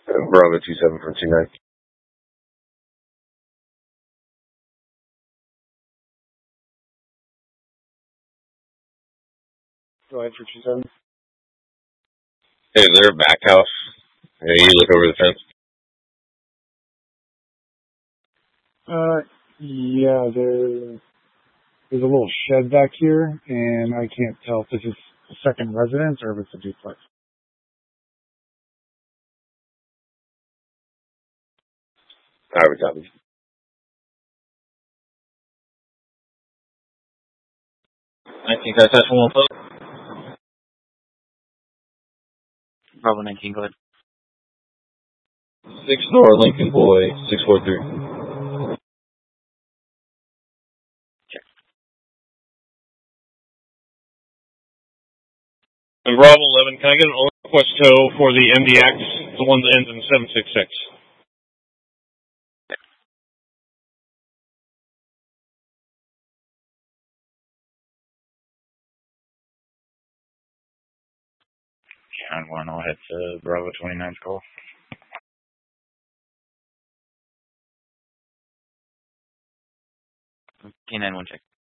Bravo 27 from 29. Go ahead for 27. Hey, is there a back house? Hey, you look over the fence. Yeah, there's a little shed back here, and I can't tell if this is a second residence or if it's a duplex. Alright, copy. I think that's one more. Bravo 19, go ahead. 6 North Lincoln Boy, 643. And Bravo 11, can I get an order request tow for the MDX, the one that ends in 766? Karen 1, I'll head to Bravo 29's call. K9 1 check.